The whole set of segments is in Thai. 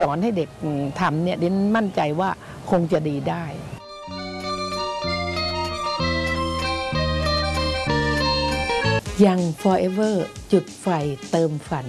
สอนให้เด็กทำเนี่ยดิฉันมั่นใจว่าคงจะดีได้ยัง Forever จุดไฟเติมฝัน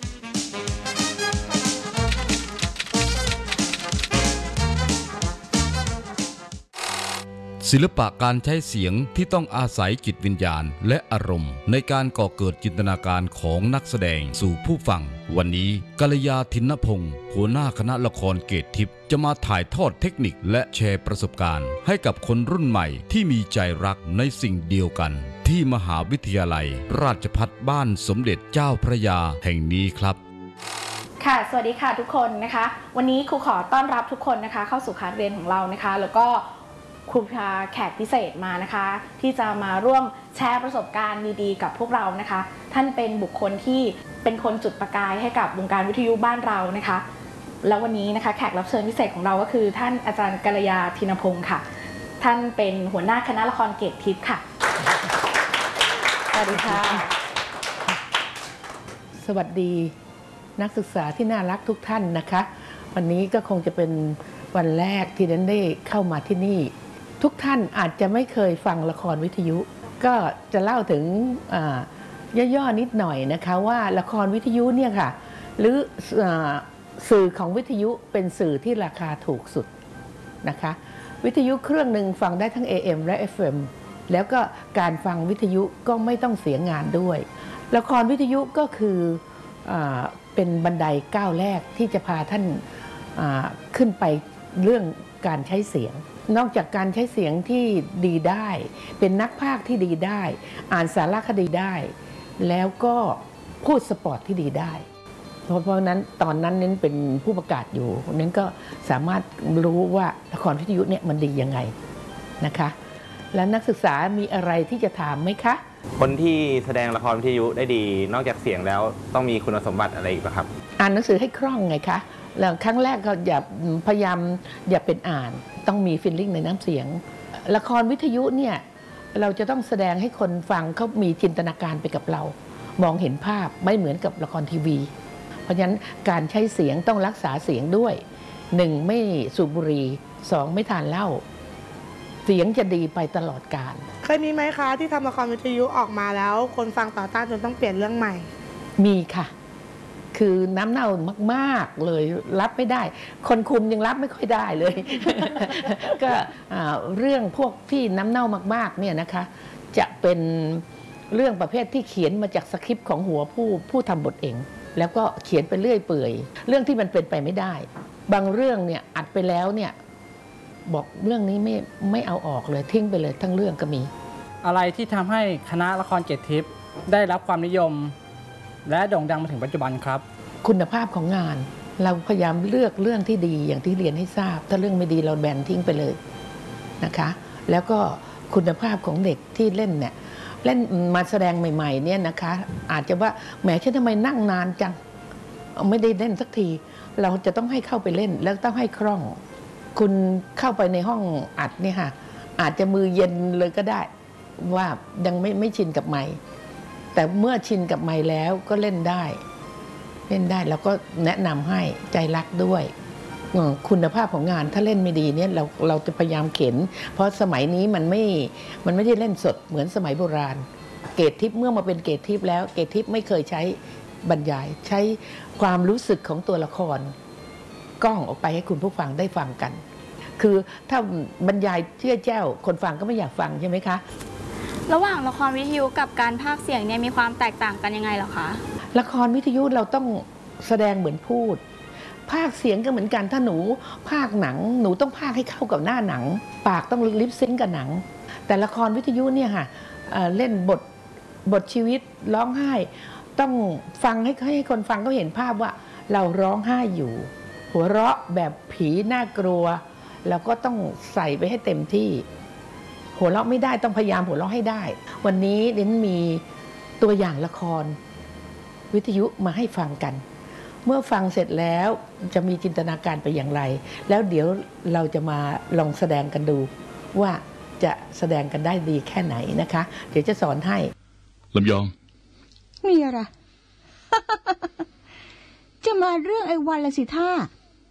ศิลปะการใช้เสียงที่ต้องอาศัยจิตวิญญาณและอารมณ์ในการก่อเกิดจินตนาการของนักแสดงสู่ผู้ฟังวันนี้กัลยาทินพงศ์หัวหน้าคณะละครเกตทิพย์จะมาถ่ายทอดเทคนิคและแชร์ประสบการณ์ให้กับคนรุ่นใหม่ที่มีใจรักในสิ่งเดียวกันที่มหาวิทยาลัยราชภัฏบ้านสมเด็จเจ้าพระยาแห่งนี้ครับค่ะสวัสดีค่ะทุกคนนะคะวันนี้ครูขอต้อนรับทุกคนนะคะเข้าสู่คลาสเรียนของเรานะคะแล้วก็ครูพาแขกพิเศษมานะคะที่จะมาร่วมแชร์ประสบการณ์ดีๆกับพวกเรานะคะท่านเป็นบุคคลที่เป็นคนจุดประกายให้กับวงการวิทยุบ้านเรานะคะแล้ววันนี้นะคะแขกรับเชิญพิเศษของเราก็คือท่านอาจารย์กัลยาทินพงศ์ค่ะท่านเป็นหัวหน้าคณะละครเกตทิพย์ค่ะสวัสดีค่ะสวัสดีนักศึกษาที่น่ารักทุกท่านนะคะวันนี้ก็คงจะเป็นวันแรกที่ฉันได้เข้ามาที่นี่ทุกท่านอาจจะไม่เคยฟังละครวิทยุก็จะเล่าถึงย่อๆนิดหน่อยนะคะว่าละครวิทยุเนี่ยค่ะหรือสื่อของวิทยุเป็นสื่อที่ราคาถูกสุดนะคะวิทยุเครื่องหนึ่งฟังได้ทั้ง AM และ FM แล้วก็การฟังวิทยุก็ไม่ต้องเสียงานด้วยละครวิทยุก็คือเป็นบันไดก้าวแรกที่จะพาท่านขึ้นไปเรื่องการใช้เสียงนอกจากการใช้เสียงที่ดีได้เป็นนักพากย์ที่ดีได้อ่านสารคดีได้แล้วก็พูดสปอร์ตที่ดีได้เพราะนั้นตอนนั้นเน้นเป็นผู้ประกาศอยู่เน้นก็สามารถรู้ว่าละครวิทยุเนี่ยมันดียังไงนะคะและนักศึกษามีอะไรที่จะถามไหมคะคนที่แสดงละครวิทยุได้ดีนอกจากเสียงแล้วต้องมีคุณสมบัติอะไรอีกครับอ่านหนังสือให้คล่องไงคะแล้วครั้งแรกก็พยายามอย่าเป็นอ่านต้องมีฟีลลิ่งในน้ำเสียงละครวิทยุเนี่ยเราจะต้องแสดงให้คนฟังเขามีจินตนาการไปกับเรามองเห็นภาพไม่เหมือนกับละครทีวีเพราะฉะนั้นการใช้เสียงต้องรักษาเสียงด้วย1ไม่สูบบุหรี่2ไม่ทานเหล้าเสียงจะดีไปตลอดกาลเคยมีไหมคะที่ทำละครวิทยุออกมาแล้วคนฟังต่อต้านจนต้องเปลี่ยนเรื่องใหม่มีค่ะคือน้ำเน่ามากๆเลยรับไม่ได้คนคุมยังรับไม่ค่อยได้เลย ก็เรื่องพวกที่น้ำเน่ามากๆเนี่ยนะคะจะเป็นเรื่องประเภทที่เขียนมาจากสคริปต์ของหัวผู้ทำบทเองแล้วก็เขียนไปเรื่อยเปื่อยเรื่องที่มันเป็นไปไม่ได้บางเรื่องเนี่ยอัดไปแล้วเนี่ยบอกเรื่องนี้ไม่เอาออกเลยทิ้งไปเลยทั้งเรื่องก็มีอะไรที่ทำให้คณะละครเกตทิพย์ได้รับความนิยมและโด่งดังมาถึงปัจจุบันครับคุณภาพของงานเราพยายามเลือกเรื่องที่ดีอย่างที่เรียนให้ทราบถ้าเรื่องไม่ดีเราแบนทิ้งไปเลยนะคะแล้วก็คุณภาพของเด็กที่เล่นเนี่ยเล่นมาแสดงใหม่ๆเนี่ยนะคะอาจจะว่าแหมฉันทำไมนั่งนานจังไม่ได้เล่นสักทีเราจะต้องให้เข้าไปเล่นแล้วต้องให้คล่องคุณเข้าไปในห้องอัดเนี่ยค่ะอาจจะมือเย็นเลยก็ได้ว่ายังไม่ชินกับไมค์แต่เมื่อชินกับไมค์แล้วก็เล่นได้เราก็แนะนำให้ใจรักด้วยคุณภาพของงานถ้าเล่นไม่ดีเนี่ยเราจะพยายามเข็นเพราะสมัยนี้มันไม่ได้เล่นสดเหมือนสมัยโบราณเกตทิพย์เมื่อมาเป็นเกตทิพย์แล้วเกตทิพย์ไม่เคยใช้บรรยายใช้ความรู้สึกของตัวละครกล้องออกไปให้คุณผู้ฟังได้ฟังกันคือถ้าบรรยายเชื่อแจ้วคนฟังก็ไม่อยากฟังใช่ไหมคะระหว่างละครวิทยุกับการพากย์เสียงเนี่ยมีความแตกต่างกันยังไงเหรอคะละครวิทยุเราต้องแสดงเหมือนพูดพากย์เสียงก็เหมือนกันถ้าหนูพากย์หนังหนูต้องพากย์ให้เข้ากับหน้าหนังปากต้องลิปซิงค์กับหนังแต่ละครวิทยุเนี่ยค่ะเล่นบทชีวิตร้องไห้ต้องฟังให้คนฟังเขาเห็นภาพว่าเราร้องไห้อยู่หัวเราะแบบผีน่ากลัวเราก็ต้องใส่ไปให้เต็มที่หัวเราะไม่ได้ต้องพยายามหัวเราะให้ได้วันนี้เดนมีตัวอย่างละครวิทยุมาให้ฟังกันเมื่อฟังเสร็จแล้วจะมีจินตนาการไปอย่างไรแล้วเดี๋ยวเราจะมาลองแสดงกันดูว่าจะแสดงกันได้ดีแค่ไหนนะคะเดี๋ยวจะสอนให้ลำยองมีอะไร จะมาเรื่องไอ้วันละสิท่า